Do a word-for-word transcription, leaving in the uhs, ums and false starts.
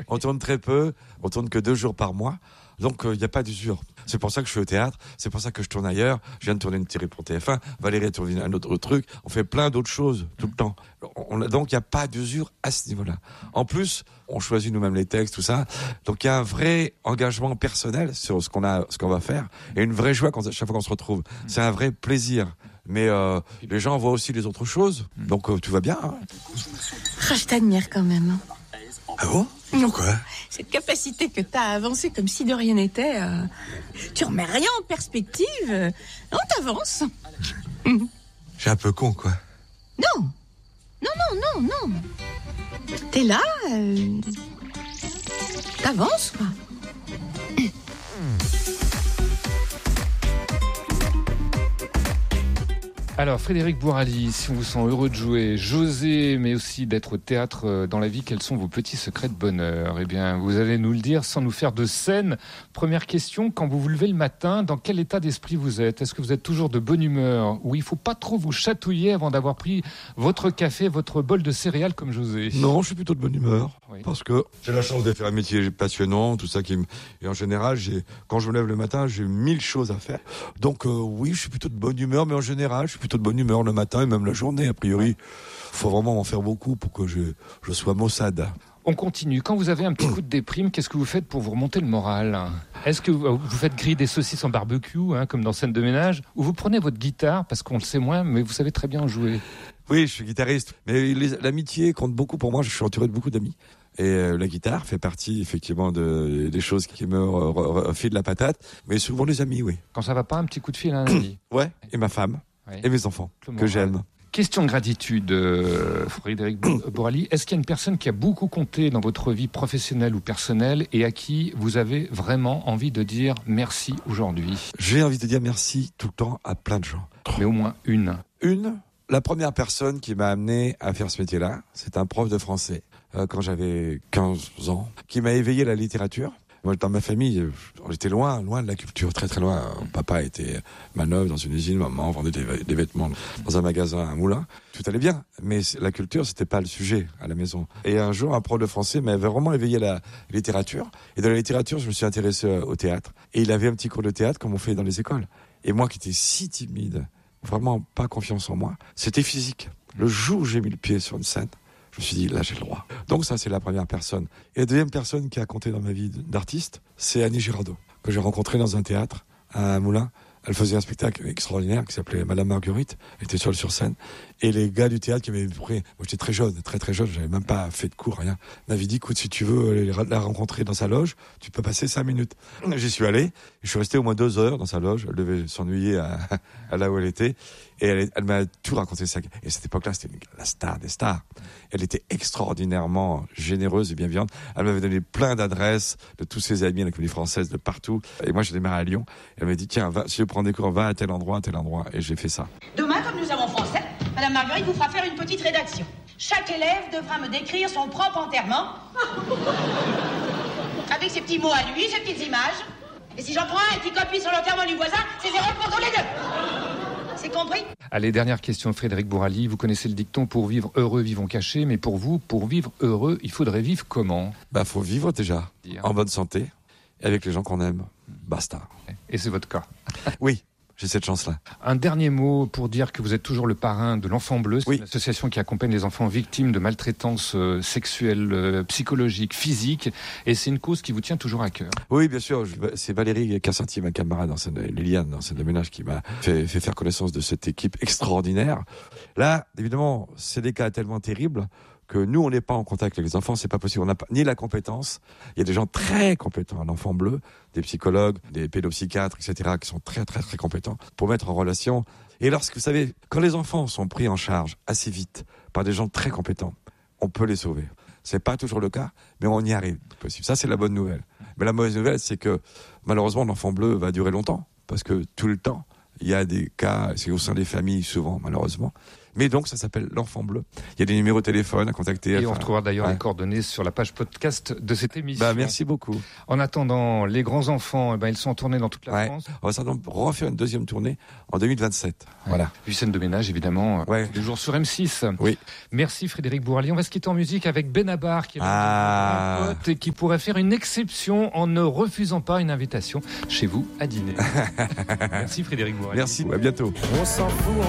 On tourne très peu, on tourne que deux jours par mois. Donc, il euh, n'y a pas d'usure. C'est pour ça que je suis au théâtre, c'est pour ça que je tourne ailleurs. Je viens de tourner une série pour T F un, Valérie a tourné un autre truc. On fait plein d'autres choses tout le temps. On a, donc, il n'y a pas d'usure à ce niveau-là. En plus, on choisit nous-mêmes les textes, tout ça. Donc, il y a un vrai engagement personnel sur ce qu'on a, ce qu'on va faire, et une vraie joie quand, chaque fois qu'on se retrouve. C'est un vrai plaisir. Mais euh, les gens voient aussi les autres choses. Donc, euh, tout va bien. Hein. Ah, je t'admire quand même. Ah bon ? Pourquoi ? Cette capacité que t'as à avancer comme si de rien n'était, euh, tu remets rien en perspective. Euh, non, t'avances. Je suis un peu con, quoi. Non, non, non, non, non. T'es là, euh, t'avances, quoi. Alors, Frédéric Bourali, si on vous sent heureux de jouer, José, mais aussi d'être au théâtre dans la vie, quels sont vos petits secrets de bonheur ? Eh bien, vous allez nous le dire sans nous faire de scène. Première question, quand vous vous levez le matin, dans quel état d'esprit vous êtes ? Est-ce que vous êtes toujours de bonne humeur ? Ou il ne faut pas trop vous chatouiller avant d'avoir pris votre café, votre bol de céréales comme José ? Non, je suis plutôt de bonne humeur. Oui. Parce que j'ai la chance de faire un métier passionnant, tout ça qui me... Et en général, j'ai... quand je me lève le matin, j'ai mille choses à faire. Donc euh, oui, je suis plutôt de bonne humeur, mais en général, je suis plutôt de bonne humeur le matin et même la journée. A priori, faut vraiment en faire beaucoup pour que je, je sois maussade. On continue. Quand vous avez un petit coup de déprime, qu'est-ce que vous faites pour vous remonter le moral ? Est-ce que vous, vous faites griller des saucisses en barbecue, hein, comme dans Scène de ménage, ou vous prenez votre guitare, parce qu'on le sait moins, mais vous savez très bien en jouer ? Oui, je suis guitariste. Mais les, l'amitié compte beaucoup pour moi. Je suis entouré de beaucoup d'amis. Et euh, la guitare fait partie, effectivement, de, des choses qui me refilent la patate. Mais souvent les amis, oui. Quand ça va pas, un petit coup de fil à un ami ? Ouais, et ma femme. Oui. Et mes enfants, que j'aime. Question de gratitude, euh, Frédéric Bourali. Est-ce qu'il y a une personne qui a beaucoup compté dans votre vie professionnelle ou personnelle et à qui vous avez vraiment envie de dire merci aujourd'hui ? J'ai envie de dire merci tout le temps à plein de gens. Mais au moins une. Une ? La première personne qui m'a amené à faire ce métier-là, c'est un prof de français, euh, quand j'avais quinze ans, qui m'a éveillé à la littérature. Moi, dans ma famille, on était loin, loin de la culture, très très loin. Papa était manœuvre dans une usine, maman vendait des, des vêtements dans un magasin, un moulin. Tout allait bien, mais la culture, c'était pas le sujet à la maison. Et un jour, un prof de français m'avait vraiment éveillé à la littérature. Et dans la littérature, je me suis intéressé au théâtre. Et il avait un petit cours de théâtre comme on fait dans les écoles. Et moi qui étais si timide, vraiment pas confiance en moi, c'était physique. Le jour où j'ai mis le pied sur une scène, je me suis dit, là, j'ai le droit. Donc ça, c'est la première personne. Et la deuxième personne qui a compté dans ma vie d'artiste, c'est Annie Girardot, que j'ai rencontrée dans un théâtre, à Moulins. Elle faisait un spectacle extraordinaire qui s'appelait Madame Marguerite. Elle était seule sur scène. Et les gars du théâtre qui m'avaient pris, moi j'étais très jeune, très très jeune, j'avais même pas fait de cours, rien, m'avaient dit, écoute, si tu veux la rencontrer dans sa loge, tu peux passer cinq minutes. J'y suis allé, je suis resté au moins deux heures dans sa loge, elle devait s'ennuyer à, à là où elle était, et elle, elle m'a tout raconté ça. Et à cette époque-là, c'était la star des stars. Elle était extraordinairement généreuse et bienveillante. Elle m'avait donné plein d'adresses de tous ses amis à la Comédie Française, de partout. Et moi, j'ai démarré à Lyon. Elle m'a dit, tiens, va, si je prends des cours, va à tel endroit, à tel endroit. Et j'ai fait ça. Demain, comme nous avons français, Madame Marguerite vous fera faire une petite rédaction. Chaque élève devra me décrire son propre enterrement. Avec ses petits mots à lui, ses petites images. Et si j'en prends un et qu'il copie sur l'enterrement du voisin, c'est zéro pour tous les deux. C'est compris ? Allez, dernière question, Frédéric Bourali. Vous connaissez le dicton, pour vivre heureux, vivons cachés. Mais pour vous, pour vivre heureux, il faudrait vivre comment ? Bah, faut vivre déjà, en bonne santé, et avec les gens qu'on aime. Basta. Et c'est votre cas ? Oui. J'ai cette chance-là. Un dernier mot pour dire que vous êtes toujours le parrain de l'Enfant Bleu. C'est oui. Une association qui accompagne les enfants victimes de maltraitance euh, sexuelle, euh, psychologique, physique. Et c'est une cause qui vous tient toujours à cœur. Oui, bien sûr. Je, c'est Valérie Cassanti, ma camarade, dans scène, Liliane, dans Scène de ménage, qui m'a fait, fait faire connaissance de cette équipe extraordinaire. Là, évidemment, c'est des cas tellement terribles que nous, on n'est pas en contact avec les enfants, c'est pas possible. On n'a pas ni la compétence. Il y a des gens très compétents à l'Enfant Bleu, des psychologues, des pédopsychiatres, et cetera, qui sont très, très, très compétents pour mettre en relation. Et lorsque, vous savez, quand les enfants sont pris en charge assez vite par des gens très compétents, on peut les sauver. C'est pas toujours le cas, mais on y arrive. Possible. Ça, c'est la bonne nouvelle. Mais la mauvaise nouvelle, c'est que, malheureusement, l'Enfant Bleu va durer longtemps. Parce que tout le temps, il y a des cas, c'est au sein des familles, souvent, malheureusement. Mais donc, ça s'appelle L'Enfant Bleu. Il y a des numéros de téléphone à contacter. Et enfin, on retrouvera d'ailleurs ouais. les coordonnées sur la page podcast de cette émission. Bah, merci beaucoup. En attendant, les grands enfants, eh ben, ils sont en tournée dans toute la Ouais. France. On va certainement refaire une deuxième tournée en deux mille vingt-sept. Voilà. Puis scène de ménage, évidemment, euh, Ouais. tous les jours sur M six. Oui. Merci Frédéric Bourali. On va se quitter en musique avec Benabar, qui est Ah. un pote et qui pourrait faire une exception en ne refusant pas une invitation chez vous à dîner. Merci Frédéric Bourali. Merci. À bientôt. On s'en fout.